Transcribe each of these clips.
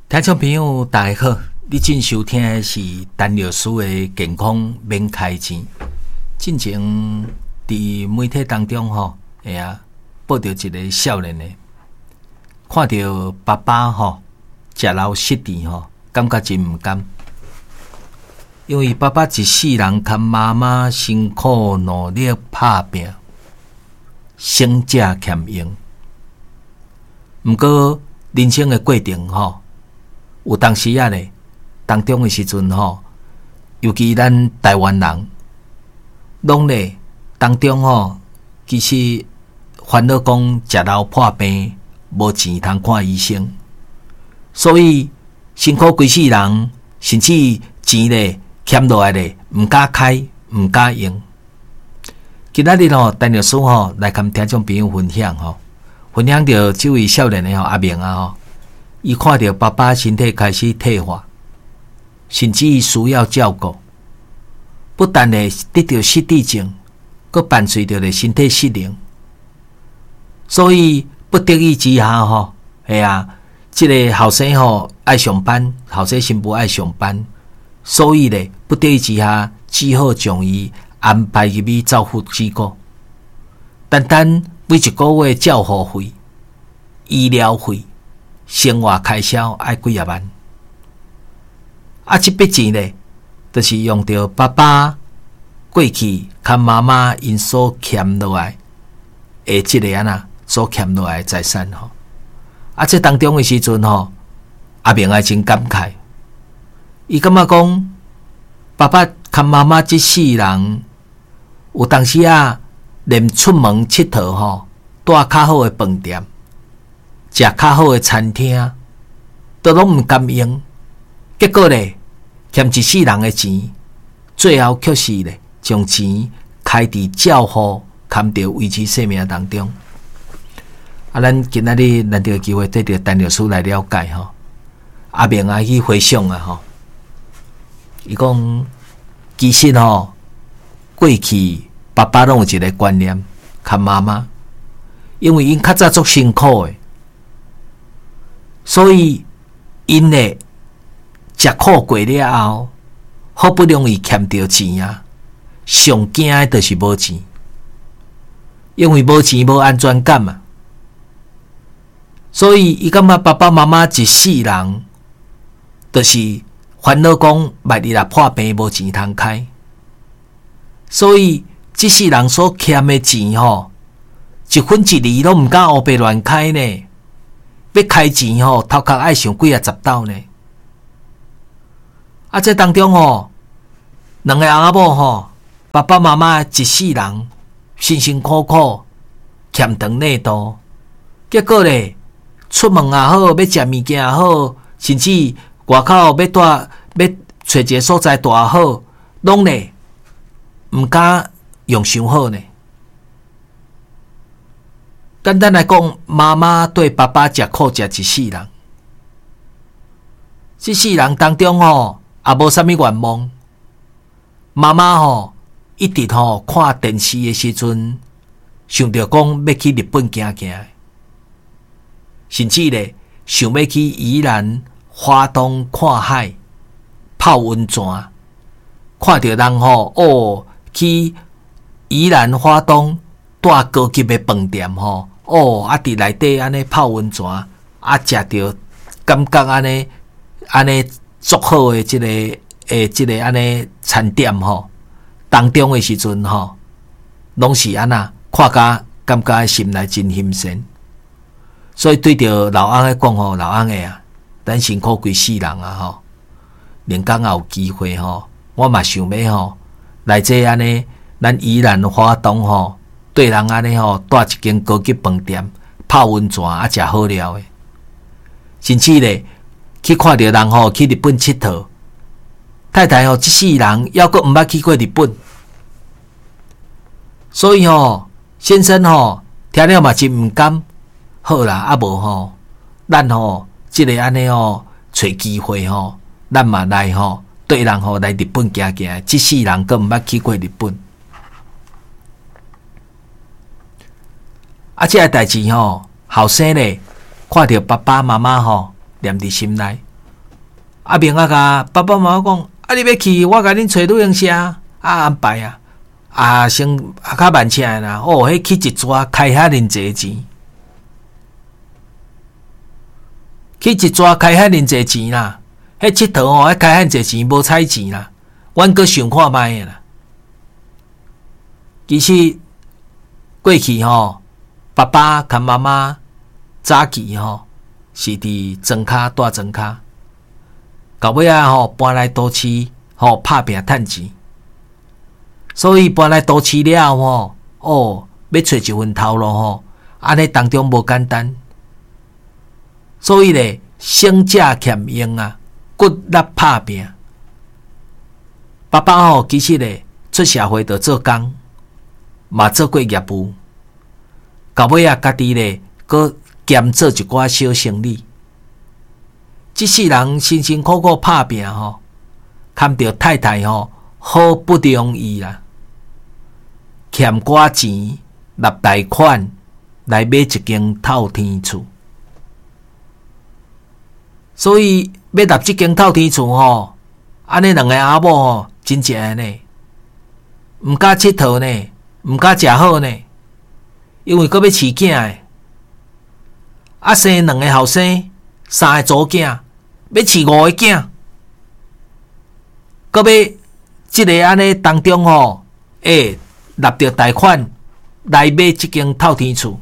听众朋友大家好，你正收听的是陈律师的健康免开钱。进前伫媒体当中报道一个少年的，看到爸爸食老失智感觉真唔甘，因为爸爸一世人跟妈妈辛苦努力打拼，生者欠用。毋过人生的过程有当时咧，当中的时阵尤其咱台湾人，拢咧当中其实烦恼讲食老破病，无钱通看医生，所以辛苦规世人，甚至钱咧欠落来咧，毋敢开，毋敢用。今仔日陈律师来跟听众朋友分享分享到这位少年的阿明伊看到爸爸身体开始退化，甚至需要照顾，不但会得到失智症，佮伴随着咧身体失能，所以不得已之下这个后生爱上班，后生新妇爱上班，所以咧不得已之下，只好将伊安排入去照护机构，单每一个月照护费、医疗费、生活开销要几啊万。这笔钱呢，就是用到爸爸过去跟妈妈因所欠落来的这个所欠落来的财产这当中的时阵阿明也真感慨，伊感觉讲爸爸跟妈妈这世人，有当时连出门佚佗住较好的饭店，食较好的餐厅，都拢毋甘用。结果咧，欠一世人的钱，最后却是咧将钱开伫照护，堪着维持生命当中。咱今仔日难得有机会对着陈律师来了解阿明去回想伊讲其实过去爸爸拢有一个观念，看妈妈，因为因较早足辛苦的，所以因咧食苦过了后，好不容易欠着钱上惊的就是无钱，因为无钱无安全感嘛，所以伊感觉爸爸妈妈一世人，就是烦恼讲万一破病无钱通开，所以这世人所欠的钱一分一厘都毋敢黑白乱开呢。要开钱头壳爱想几10道呢。这当中两个阿某爸爸妈妈一世人辛辛苦苦欠长内度，结果咧出门也好，要食物件也好，甚至外口要找一个所在住好，拢咧毋敢用伤好呢。简单来讲，妈妈对爸爸食苦食一世人，这世人当中也无啥物愿望。妈妈一直看电视的时阵，想着讲要去日本行行，甚至咧想要去宜兰花东看海、泡温泉，看到人去宜兰花东住高级的饭店伫内底安尼泡温泉，食着感觉安尼足好的这个安尼餐点当中的时阵拢是安那看甲感觉心内真欣赏。所以对着老翁讲老翁的咱辛苦规世人人讲也有机会我嘛想要来这安尼咱宜兰花东对人安尼住一间高级饭店，泡温泉食好料的，甚至咧去看到人去日本佚佗，太太这世人还阁毋捌去过日本，所以先生听了嘛真毋甘。好啦，无咱即个安尼找机会咱嘛来对人来日本行行，这世人阁毋捌去过日本。这个代志后生咧看到爸爸妈妈念伫心内， 明仔甲爸爸妈妈讲，你要去，我甲恁找旅行社安排先较慢车啦。迄去一抓开遐尼济钱，去一抓开遐尼济钱啦。迄佚佗迄开遐济钱无彩钱啦。阮阁想看卖诶啦。其实过去爸爸甲妈妈早期是伫庄骹住庄骹，到尾搬来都市拍拼趁钱，所以搬来都市了后要找一份头路安尼当中无简单，所以咧生者欠用啊，骨力拍拼。爸爸其实咧出社会就做工，嘛做过业务，到尾家己咧搁兼做一寡小生意。即世人辛辛苦苦拍拼看到太太好不容易啦，欠寡钱立贷款来买一间透天厝，所以要立即间透天厝安尼两个阿某真正呢，毋敢佚佗呢，毋敢食好呢，因为搁要饲囝诶，生两个后生，3个祖囝，要饲5个囝，搁要即个安尼当中立着贷款来买即间透天厝。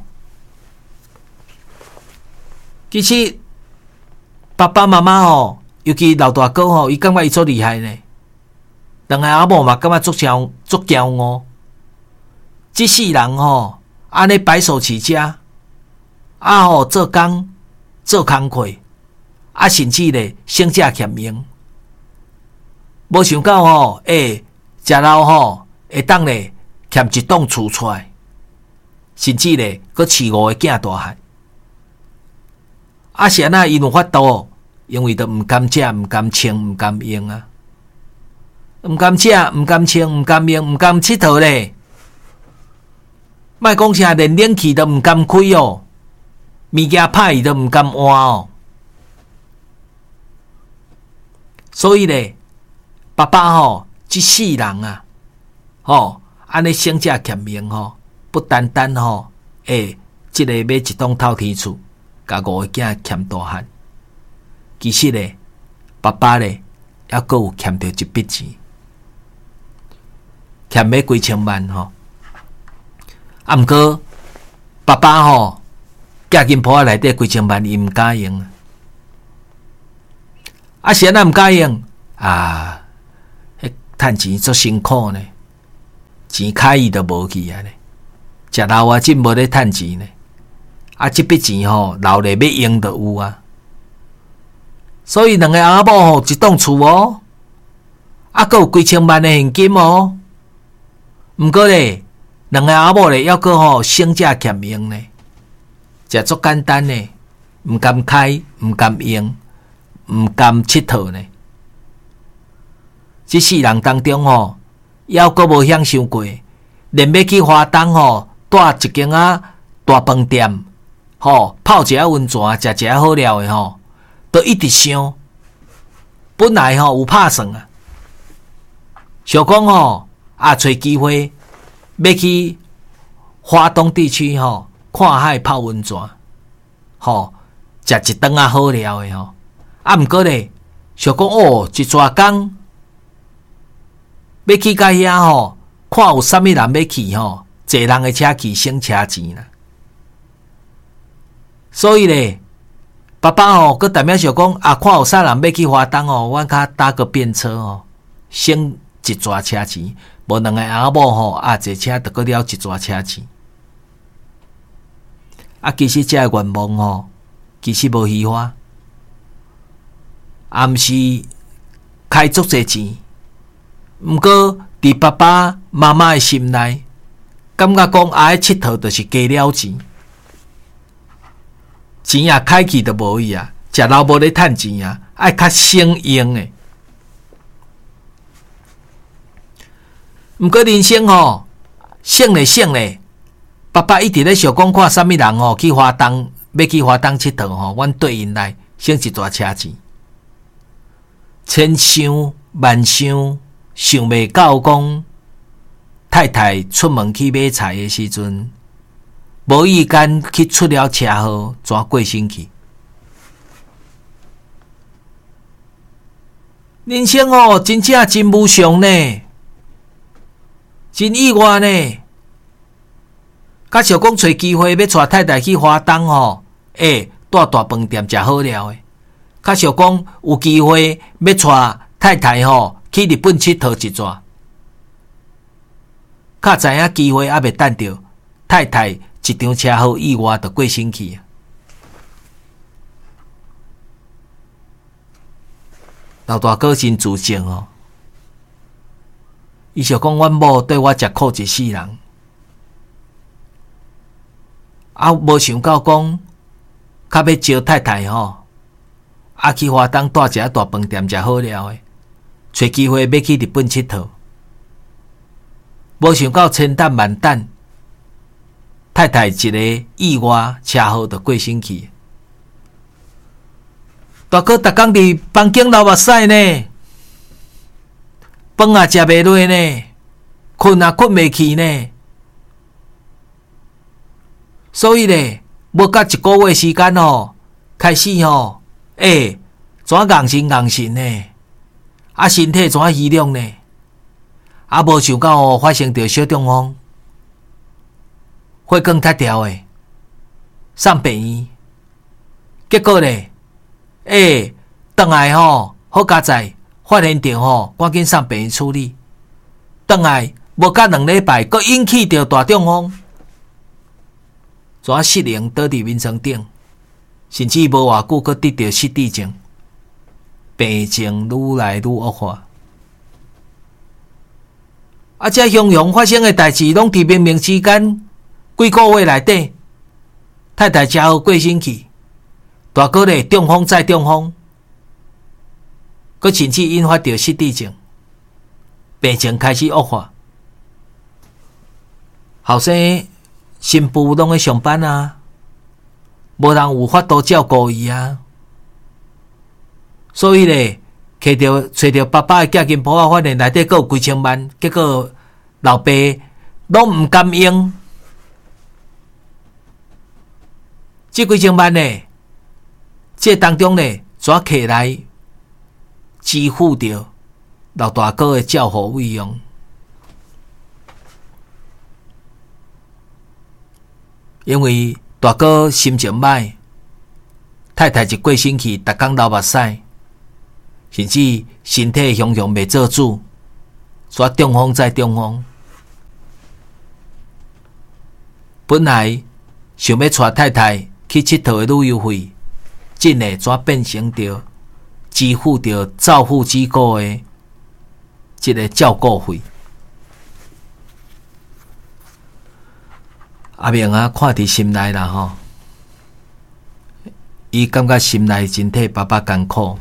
其实爸爸妈妈尤其老大哥伊感觉伊足厉害呢。两个阿某嘛感觉足骄傲。即世人安尼白手起家，做工做工课，甚至咧生者欠用，无想到食老会当咧欠一栋厝出来，甚至咧搁饲5个囝大汉。是安那伊有法度，因为都毋甘食、毋甘穿、毋甘用啊，毋甘食、毋甘穿、毋甘用、毋甘佚佗咧。莫讲啥，连冷气都毋甘开物件歹伊都毋甘换所以咧，爸爸即世人啊，安尼生者欠用不单单即个买一栋透天厝，甲5个囝欠大汉。其实咧，爸爸咧还阁有欠着一笔钱，欠要几千万毋过爸爸寄金铺内底几千万伊毋敢用是安那毋敢用迄趁钱足辛苦呢，钱开伊都无去呢，食老真无咧趁钱呢，即笔钱留咧要用就有啊。所以两个阿某一栋厝阁有几千万的现金毋过咧，两个阿某咧还阁生者欠用呢，食足简单呢，毋甘开，毋甘用，毋甘佚佗呢。即世人当中还阁无享受过，连要去花东住一间大饭店泡一下温泉，食一下好料的都一直想，本来有拍算啊，想讲找机会要去花东地区看海泡温泉，食一顿好料的毋过咧，想讲一抓工要去到遐看有啥物人要去坐人的车去省车钱啦。所以咧，爸爸搁特别想讲看有啥人要去花东阮较搭个便车省一抓车钱，无两个阿某坐车就搁了一抓车钱。其实这个愿望其实无虚华，毋是开足侪钱，毋过伫爸爸妈妈的心内，感觉讲佚佗就是加了钱，钱也开去就无伊啊，食老无咧趁钱啊，爱较省用的。毋过人生省咧，爸爸一直咧想讲看啥物人去花东，要去花东佚佗阮对因来省一大车钱。 千想万想，想袂到讲太太出门去买菜的时阵，无意间去出了车祸，怎过身去？人生哦，真正真无常呢，真意外呢。甲想讲找机会要带太太去花东吼，住大饭店食好料的。甲想讲有机会要带太太吼去日本佚佗一转。较知影机会还未等到，太太一场车祸意外就过身去。老大哥真自责哦，伊想讲阮某对我食苦一世人。无想到讲，较要招太太吼，去花东住一下大饭店食好料的，找机会要去日本佚佗。无想到千等万等，太太一个意外车祸就过身去。大哥逐工伫房间流目屎呢，饭也食袂落呢，困也困袂去呢。所以咧，无甲一个月时间吼，开始吼，怎硬神硬神呢？身体怎虚弱呢？无想到哦，发生着小中风，血管塌掉诶，送病院。结果咧，转来吼，好佳在发现着吼，赶紧送病院处理。转来无甲2礼拜，阁引起着大中风。怎失灵倒伫眠床顶，甚至无偌久，阁得到失智症，病情愈来愈恶化。这雄雄发生的代志，拢伫明明之间几个月内底，太太车祸过身去，大哥咧中风再中风，佮甚至引发着失智症，病情开始恶化。后生新妇拢在上班啊，无人有法度照顾伊啊，所以咧，找着爸爸的寄金簿啊，发现内底阁有几千万，结果老爸拢毋甘用，这几千万呢，这当中呢，怎摕来支付着老大哥的照护费用？因为大哥心情歹，太太一过身去，逐工流目屎，甚至身体雄雄袂做主，煞中风再中风。本来想要带太太去佚佗的旅游费，真的怎变成着支付着照护机构的一个照顾费？阿明啊，看伫心内啦吼，伊感觉心内真替爸爸艰苦，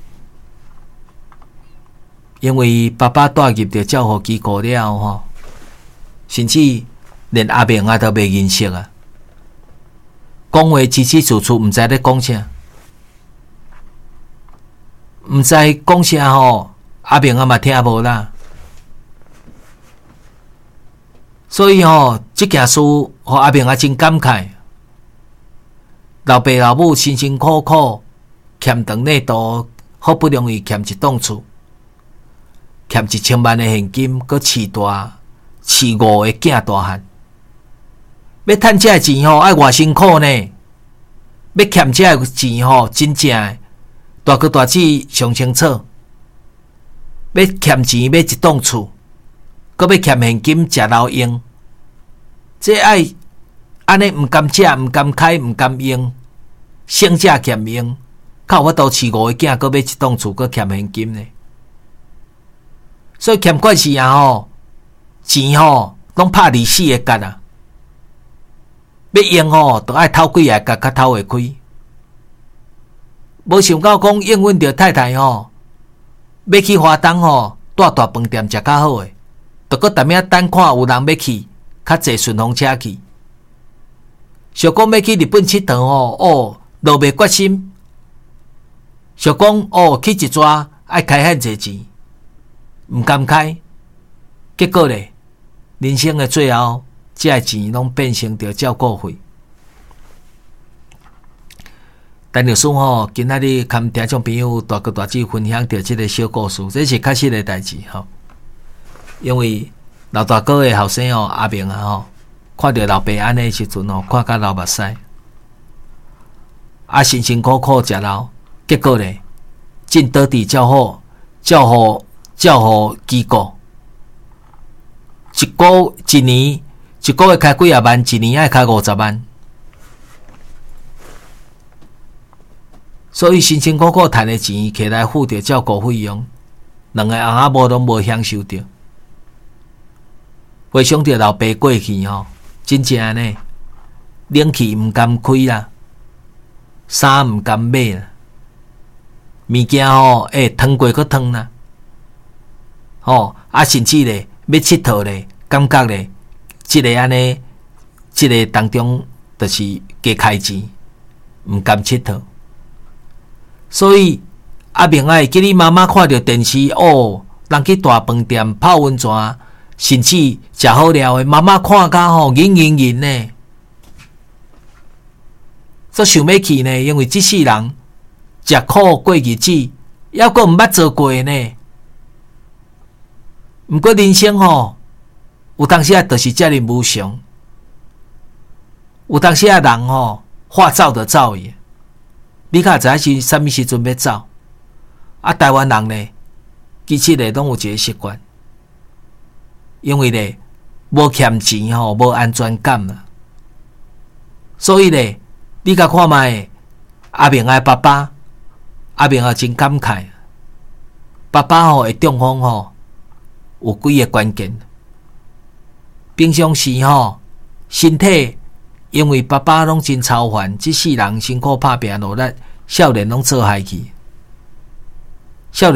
因为爸爸带入着照护机构了吼，甚至连阿明啊都袂认识啊，讲话支支楚楚，毋知咧讲啥，毋知讲啥吼，阿明啊嘛听无啦。所以这件事互阿明啊真感慨，老爸老母辛辛苦苦欠长内度，好不容易欠一栋厝，欠1000万的现金，佮饲5个囝大汉，要趁这钱爱偌辛苦呢？要欠这钱真正的大哥大姐上清楚，要欠钱买一栋厝。搁要欠现金食老用，这爱安尼毋甘食、毋甘开、毋甘用，省食俭用，较有法度饲5个囝，搁买一栋厝，搁欠现金呢。所以欠惯时啊钱拢拍利息的角啊，要用都爱偷几下角，较偷会开。无想到讲应允着太太要去花东住大饭店食较好诶。就搁踮遐等看有人要去，较济顺风车去。想讲要去日本佚佗落袂决心。想讲去一逝爱开遐济钱，毋甘开，结果咧，人生的最后，这些钱拢变成着照顾费。陈律师吼，今仔日跟听众朋友大哥大姐分享着这个小故事，这是确实的代志吼。因为老大哥的后生哦，阿明啊吼，看到老爸安尼时阵哦，看甲流目屎，辛辛苦苦食老，结果咧，进倒地照好机构，一年一个月开几啊万，一年爱开50万。所以辛辛苦苦赚的钱，摕来付着照顾费用，两个翁仔某拢无享受着。回想着老爸过去吼，真正呢，冷气毋甘开啦，衫毋甘买啦，物件吼，烫过佫烫啦，甚至咧要佚佗咧，感觉咧，即个安尼，即个当中就是加开钱，毋甘佚佗。所以阿明啊，会记你妈妈看到电视人去大饭店泡温泉，甚至食好料的，妈妈看甲银呢。所想要去呢，因为这世人食苦过日子，抑阁毋捌做过呢。毋过人生有当时就是遮尔无常，有当时人话走就走去。你较知影是啥物时阵要走？台湾人呢，其实咧拢有一个习惯，因为咧无欠钱无安全感啦，所以咧，你甲看卖阿明的爸爸，阿明也真感慨，爸爸的中风有几个关键，平常时身体。因为爸爸拢真操烦，这世人辛苦打拼落力，少年拢做害去，长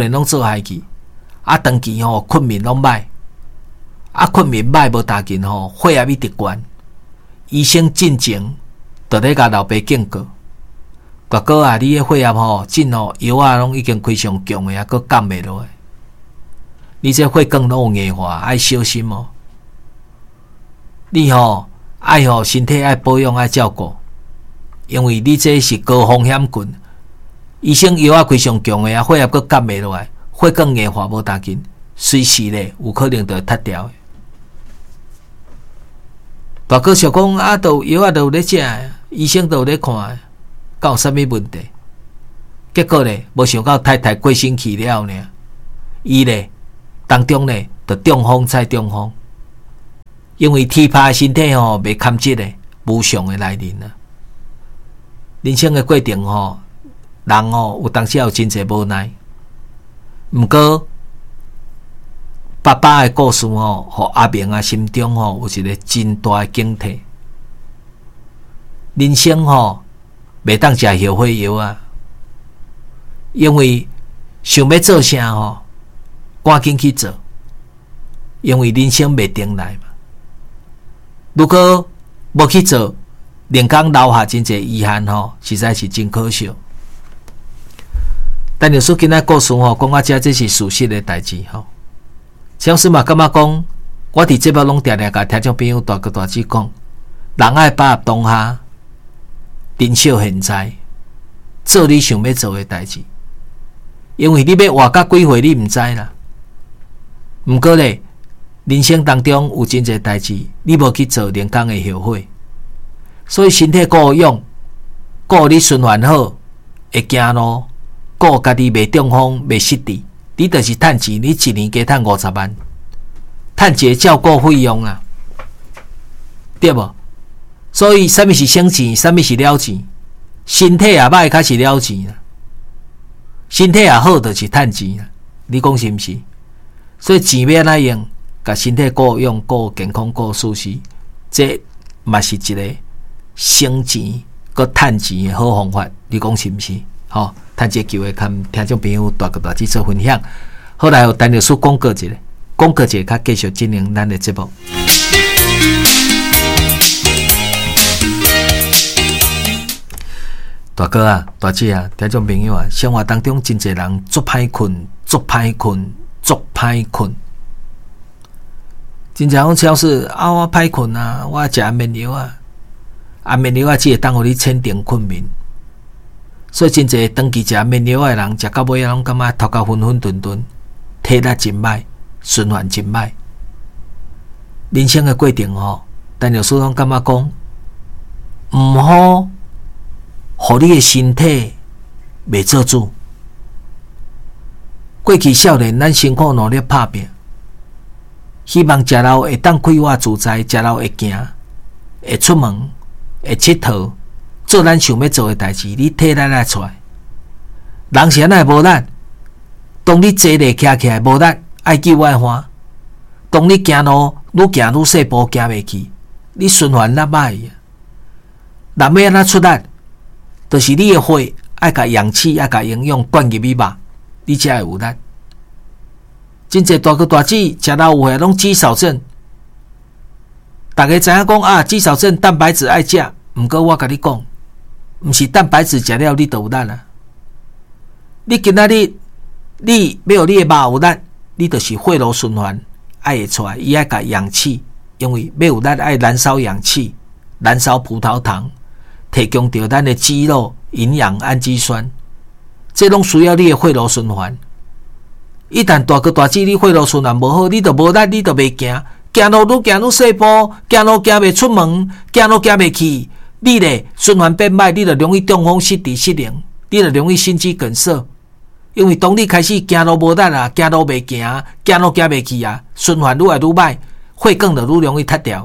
期困眠拢歹，困眠歹无大紧血压一直悬，医生进前就咧甲老爸警告，大哥啊，你的血压进药啊拢已经开上强的，佫降袂落来，你这血管拢有硬化，爱小心哦，你爱身体爱保养爱照顾，因为你这是高风险群。医生药啊开上强的血压佫降袂落来，血管硬化无大紧，随时咧有可能就会塌掉的。大哥想讲都药都有咧食，医生都有咧看，敢有啥物问题？结果咧无想到太太过身去了呢，伊咧当中咧就中风再中风。因为体魄身体袂堪这个无常的来临啊！人生的过程人有当时有真侪无奈。毋过爸爸的故事互阿明啊心中有一个真大的警惕。人生袂当食后悔药啊！因为想要做啥赶紧去做，因为人生袂定来嘛。如果无去做，人工留下真侪遗憾实在是真可惜。但律师今仔故事讲这是事实的代志相信嘛感觉讲，我伫节目拢常常甲听众朋友大哥大姐讲，人爱把握当下，珍惜现在，做你想要做的代志。因为你要活到几岁你毋知啦。毋过咧。人生当中有真侪代志，你无去做，人工会后悔。所以身体顾养，顾你循环好，会行路，顾家己袂中风、袂失智，你就是趁钱，你一年加趁50万，趁一个照顾费用啊，对无？所以啥物是省钱，啥物是了钱？身体也歹，开始了钱啊；身体也好，就是趁钱啊。你讲是毋是？所以钱要哪用？甲身体顾养、顾健康、顾舒适，这嘛是一个省钱、佮趁钱的好方法。你讲是毋是？趁这个机会，跟听众朋友大哥大姐做分享。后来有陈律师广告一下，较继续进行咱的节目。大哥啊，大姐啊，听众朋友啊，生活当中真侪人足歹困、 足歹困，足歹困。真正讲超市啊，我歹困啊，我食安眠药啊，安眠药啊，只会当互你浅定困眠。所以真侪长期食安眠药的人，食到尾拢感觉头壳昏昏顿顿，体力真歹，循环真歹。人生的过程吼，但有时拢感觉讲，毋好，互你的身体袂做主。过去少年，咱辛苦努力打拼，希望食老会当快活自在，食老会行，会出门，会佚佗，做咱想要做的代志。你体力来出来，人是安那无力。当你坐咧徛起来无力，爱救爱还。当你行路愈行愈细步，行袂去，你循环那歹啊。人要安怎出力，就是你的血爱甲氧气、爱甲营养灌入去肉，你才会有力。真侪大哥大姐食老有诶，拢肌少症。大家知影讲啊，肌少症蛋白质爱食，毋过我甲你讲，毋是蛋白质食了你就有力啊。你今仔日你要有你诶肉有力，你就是血路循环爱会出来，伊爱甲氧气，因为要有力爱燃烧氧气，燃烧葡萄糖，提供到咱诶肌肉营养氨基酸，这拢需要你诶血路循环。一旦大哥大姐你血路循环无好，你就无力，你就袂行，行路愈行愈细步，行路行袂出门，行路行袂去，你咧循环变歹，你就容易中风失智失灵，你就容易心肌梗塞。因为当你开始行路无力啊，行路袂行，行路行袂去啊，循环愈来愈歹，血管就愈容易塌掉。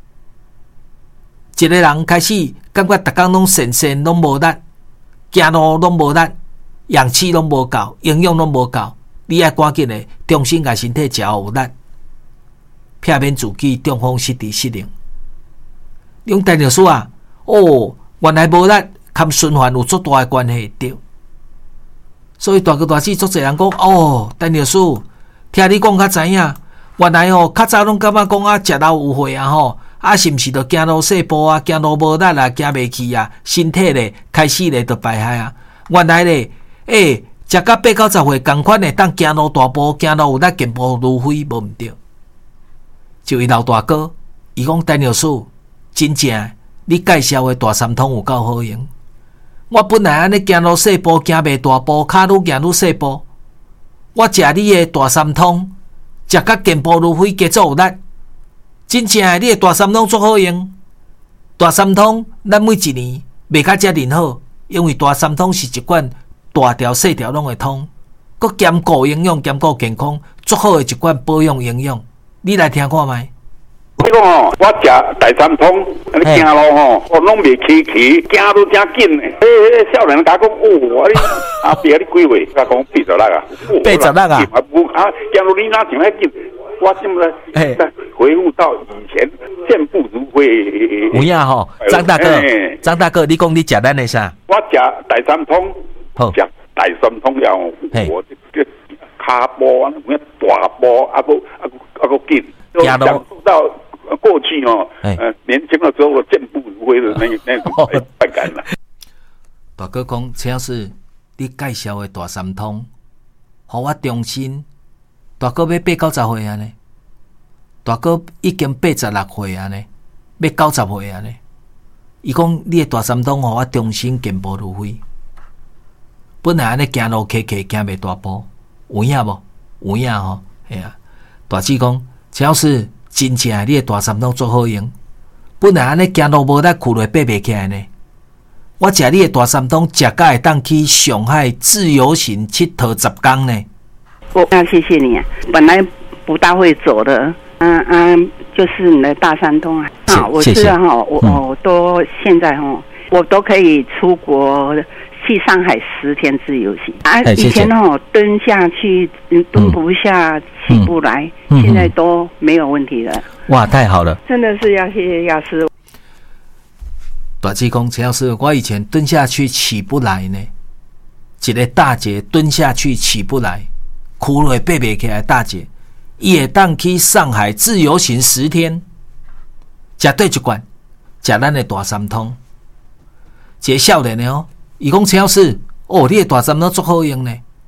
一个人开始感觉逐工拢神拢无力，行路拢无力，氧气拢无够，营养拢无够。你爱赶紧的重新甲身体食好有力，避免自己中风失智失灵。你讲陈老师啊，哦，原来无力，跟循环有足大的关系，对。所以大哥大姐足侪人讲，哦，陈老师，听你讲较知影，原来吼较早拢感觉讲啊，食老有血啊吼，啊是毋是着行路细步啊，行路无力啊，行袂去啊，身体咧开始咧着败坏啊。原来咧，食到8、90岁，同款的当行路大步，行路有力，健步如飞，无毋对。就伊老大哥，伊讲陈老师，真正你介绍的大三通有够好用。我本来安尼行路细步，行袂大步，骹愈行愈细步。我食你的大三通，食到健步如飞，加足有力。真正的，你的大三通足好用。大三通，咱每一年卖甲遮尔好，因为大三通是一罐。大条细条拢会通，佮兼顾营养、兼顾健康，足好的一罐保养营养。你来听看卖。 你讲哦，我食大三通，安尼行路吼，我拢袂崎岖，行都真紧诶。少年甲讲，哦，你阿伯你几岁？甲讲86啊。 86啊？ 啊，行路你哪像遐紧？我现在回复到以前，健步如飞。 有影吼，张大哥，张大哥，你讲你食咱的啥？ 我食大三通。食大三通了，我这骹步啊，有影大步，啊个紧，享受到过去哦，年轻的时候健步如飞的那种快感了。 大哥讲，只要是你介绍的大三通，互我重新。大哥要8、90岁安尼，大哥已经86岁安尼，要90岁安尼。伊讲你的大三通，互我重新健步如飞。本来安尼行路崎岖，行袂大步，有影无？有影吼，系啊。大姐讲，只要是真正你的大三通足好用。本来安尼行路无力，跍落爬袂起来呢。我食你的大三通，食甲会当去上海自由行佚佗10天呢。 我要谢谢你啊！本来不大会走的，就是你的大三通啊。我是哈，我都现在哈，我都可以出国。去上海10天自由行啊！以前蹲下去蹲不下，起不来，现在都没有问题了。 哇，太好了！ 真的是要谢谢药师。 大姐讲，陈老师，我以前蹲下去起不来呢，一个大姐蹲下去起不来，跍落爬袂起来，大姐，伊会当去上海自由行10天，食对一罐，食咱的大三通，一个少年的哦。伊讲陈老师，哦，你的大三通足好用呢。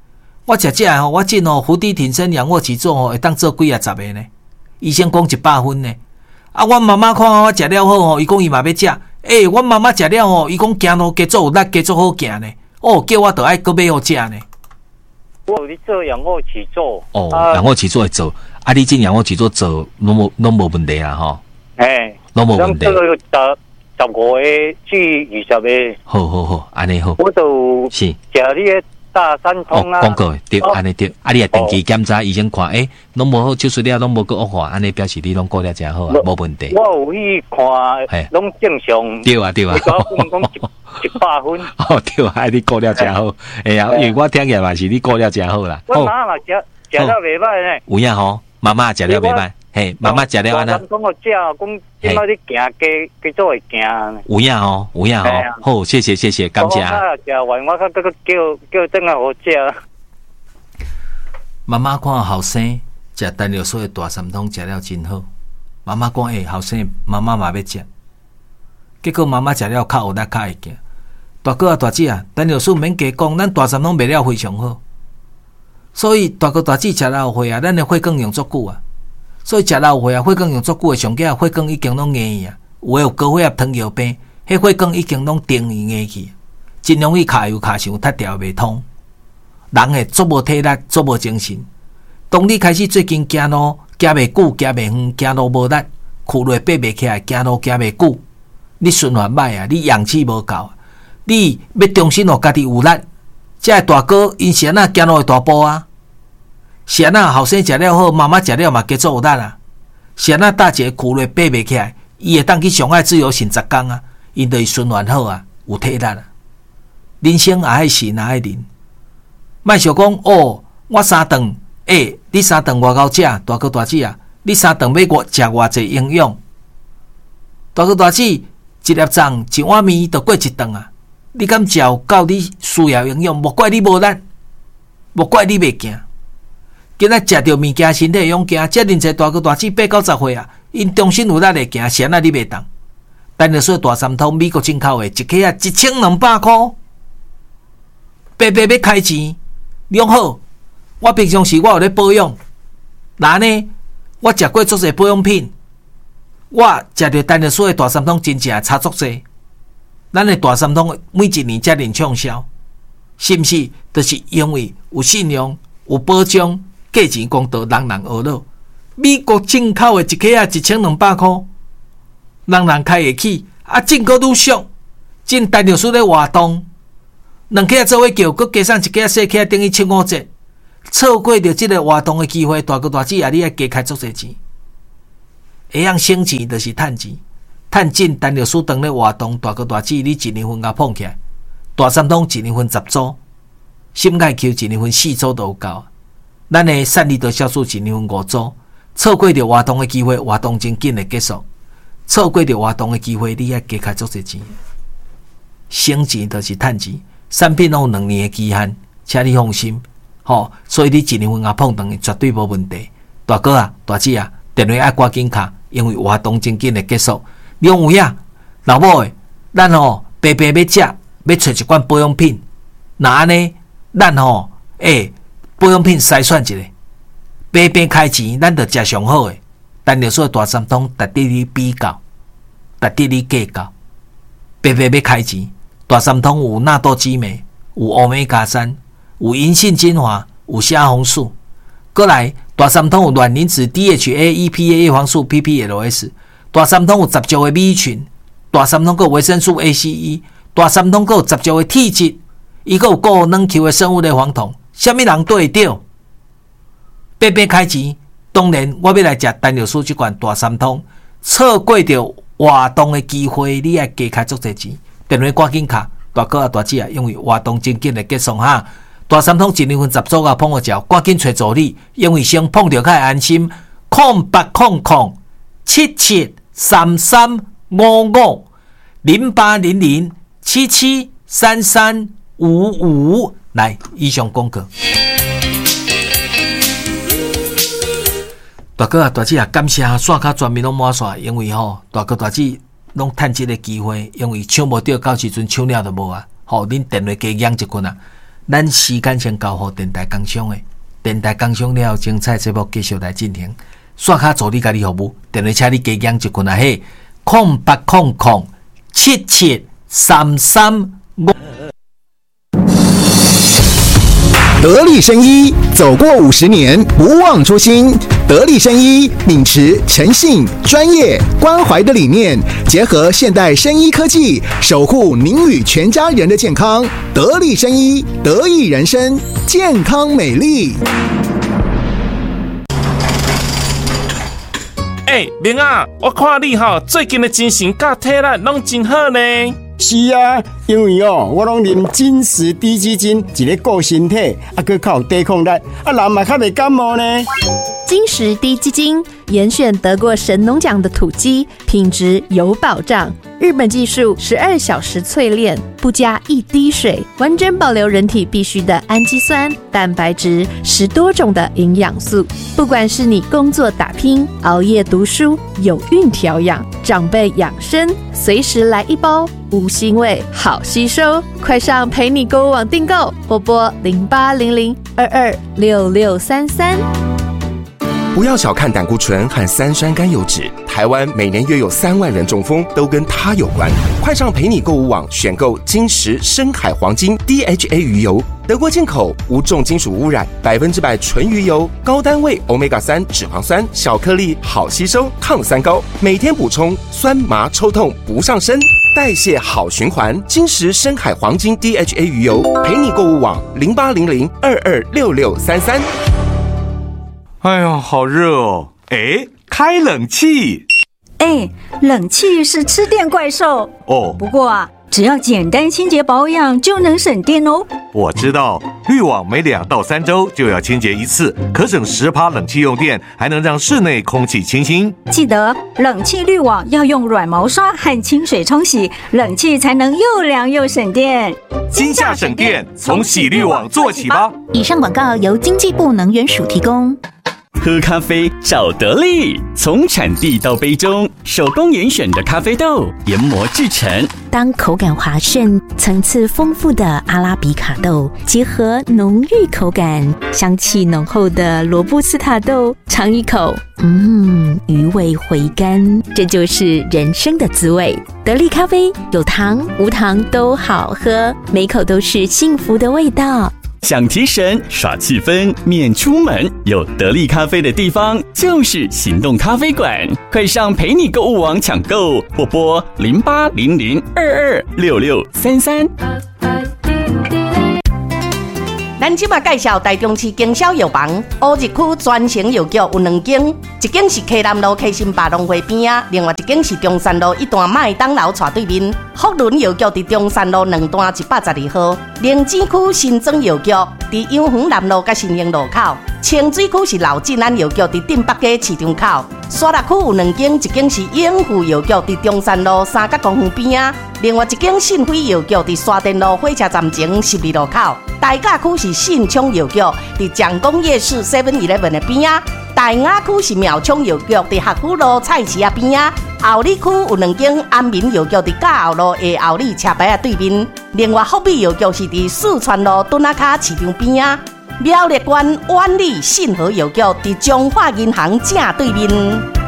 我食这吼，我进吼伏地挺身、仰卧起坐吼，会当做几啊十个呢？医生讲100分呢。啊，阮妈妈看我食了好吼，伊讲伊嘛要食。阮妈妈食了吼，伊讲行路加做有力，加做好行呢。叫我倒爱搁买好食呢。 我有咧做仰卧起坐。 仰卧起坐会做。你这仰卧起坐做，拢无问题啦吼。拢无问题。 15个至20个。 好，安尼好。 我就是食你个大三通啊。 讲过对，安尼对。你也定期检查，医生看，拢无好，手术了拢无个恶化，安尼表示你拢过了真好啊，无问题。 我有去看，拢正常。 对啊。 我讲100分。 对啊，你过了真好。因为我听起来嘛是你过了真好啦。 我妈嘛食了袂歹呢。 有影吼，妈妈食了袂歹。妈妈食了安那。 讲我食，讲今摆你行加做会行。 有影吼。好，谢谢，感谢。 食完我叫等下好食。 妈妈看后生食单尿素的大三通食了真好。妈妈讲后生妈妈嘛要食。结果妈妈食了较有力，较会行。大哥大姐单尿素免加讲，咱大三通卖了非常好。所以大哥大姐食了后悔咱的血管用足久啊。所以食了后血管用足久的上计血管已经拢硬啊，有高血压、糖尿病，迄血管已经拢定硬去，真容易卡油卡伤，脱掉袂通。人会足无体力，足无精神。当你开始最近行路行袂久，行袂远，行路无力，躯落爬袂起来，行路行袂久，你循环歹啊，你氧气无够，你要重新互家己有力。这大哥因是安那行路会大步啊。是安那后生食了好，妈妈食了嘛加做有力啊。是安那大姐躯落爬袂起来，伊会当去上海自由行10天啊，因就循环好啊，有体力啊。人生也爱信也爱忍，莫想讲我3顿，你3顿外口食，大哥大姐啊，你3顿要食偌济营养？大哥大姐一粒粽一碗面就过1顿啊，你敢食有够你需要营养？莫怪你无力，莫怪你袂行。今仔食着物件，身体会用行。遮恁侪大哥大姐8、90岁啊，因终身有力会行，是安那你袂当。单尿素大三通，美国进口的，一克啊1200块，白白要开钱，用好。我平常时我有咧保养，然呢，我食过足侪保养品，我食着单尿素的大三通真正差足侪。咱的大三通每一年才能畅销，是毋是？就是因为有信用、有保障。价钱公道，人人学乐。美国进口的一克啊1200块，人人开会起。进口愈俗，进单尿素咧活动，2克做伙叫，佮加上1克4克等于7、5折，错过着即个活动的机会，大哥大姐啊，你爱加开足侪钱。会晓省钱就是趁钱，趁进单尿素当咧活动，大哥大姐你1年份甲碰起来，大三通1年份10组，心钙 Q 1年份4组都有够。咱的散利多酵素1年份5组，错过着活动的机会，活动真紧的结束。错过着活动的机会，你要加开足侪钱。省钱就是趁钱，产品拢有2年的期限，请你放心。所以你1年份也碰等绝对无问题。大哥啊，大姐啊，电话爱赶紧卡，因为活动真紧的结束。你有影，老母的，咱白白要食，要找一罐保养品，那安尼，咱保养品筛选一下，白白开钱，咱就食上好的。单尿素大三通，值得你比较，值得你计较。白白要开钱，大三通有纳多激酶，有欧米伽3，有银杏精华，有虾红素。过来，大三通有卵磷脂 DHA、EPA、叶黄素 PPLS。大三通有10种的米群，大三通有维生素 ACE， 大三通有10种的铁质，伊有高能 Q 的生物类黄酮。什么人对得着？白白开钱，当然我要来食单尿素这罐大三通，错过着活动的机会，你要加开足侪钱。电话赶紧卡，大哥啊大姐啊，因为活动真紧的结束哈。大三通1年份10组啊碰个照，赶紧找助理，因为先碰着较安心。0800 773355 0800 773355。来，以上广告。大哥啊，大姐啊，感谢线卡全面拢满线，因为大哥大姐拢趁这个机会，因为抢无到，到时阵抢了就无啊。恁电话加养一群啊。 咱时间先交互电台工商的，电台工商了，精彩节目继续来进行。刷卡助你家己服务，电话请你加减一群啊嘿，0800773335。 得力生医走过50年，不忘初心。得力生医秉持诚信、专业、关怀的理念，结合现代生医科技，守护您与全家人的健康。得力生医，得益人生，健康美丽。 明啊，我看你最近的精神甲体力拢真好呢。 是啊，因为我拢啉金石低基金，一个顾身体，佮较有抵抗力，人嘛较袂感冒呢。 金石低基金严选得过神农奖的土鸡，品质有保障。日本技术12小时淬炼，不加一滴水，完整保留人体必需的氨基酸、蛋白质，10多种的营养素。不管是你工作打拼、熬夜读书、有孕调养、长辈养生，随时来一包，无腥味，好吸收。快上陪你购物网订购，拨拨0800226633。 不要小看胆固醇和三酸甘油酯，台湾每年约有3万人中风，都跟它有关。快上陪你购物网选购金石深海黄金 DHA 鱼油，德国进口，无重金属污染，100%纯鱼油，高单位 Omega-3 脂肪酸，小颗粒，好吸收，抗酸高，每天补充，酸麻抽痛不上身，代谢好循环。金石深海黄金 DHA 鱼油，陪你购物网0800226633。 哎呦，好热哦！开冷气。 冷气是吃电怪兽哦。 不过只要简单清洁保养就能省电哦。 我知道，滤网每2到3周就要清洁一次，可省10%冷气用电，还能让室内空气清新。 记得冷气滤网要用软毛刷和清水冲洗，冷气才能又凉又省电。 今夏省电，从洗滤网做起吧。 以上广告由经济部能源署提供。 喝咖啡找得力，从产地到杯中，手工严选的咖啡豆研磨制成。 当口感滑顺、层次丰富的阿拉比卡豆结合浓郁口感、香气浓厚的罗布斯塔豆，尝一口，余味回甘，这就是人生的滋味。得力咖啡有糖无糖都好喝，每口都是幸福的味道。 想提神耍气氛免出门，有得力咖啡的地方就是行动咖啡馆。快上陪你购物网抢购，或拨0800226633。 咱即马介绍台中市经销药房乌日区专营药局有2间，一间是溪南路溪心百农会边啊，另外一间是中山路一段麦当劳斜对面。福伦药局伫中山路2段112号，灵芝区新庄药局伫永恒南路甲新兴路口，清水区是老进安药局伫镇北街市场口。沙鹿区有2间，一间是永富药局伫中山路三角公园边啊，另外一间信辉药局伫沙田路火车站前12路口。大甲区是信昌药局伫蒋公夜市 7-Eleven 的边啊，大雅区是苗昌药局伫学府路菜市啊边啊，后里区有2间安民药局伫嘉后路的后里车牌啊对面，另外福美药局是伫四川路墩仔卡市场边啊，苗栗县万里信和药局伫中华银行正对面。